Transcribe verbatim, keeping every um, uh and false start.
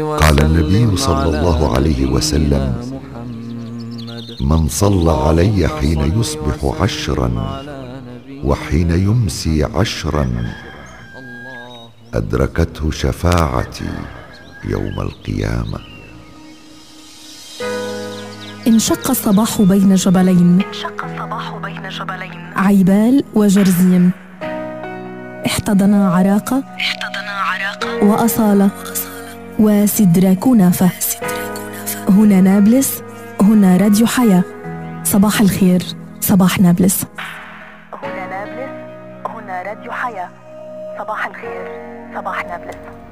قال النبي صلى الله عليه وسلم: من صلى علي حين يصبح عشرا وحين يمسي عشرا أدركته شفاعتي يوم القيامة. انشق الصباح بين جبلين، عيبال وجرزيم، احتضنا عراقة وأصالة وسدرا كنافة. هنا نابلس، هنا راديو حياة. صباح الخير، صباح نابلس. هنا نابلس، هنا راديو حياة. صباح الخير، صباح نابلس.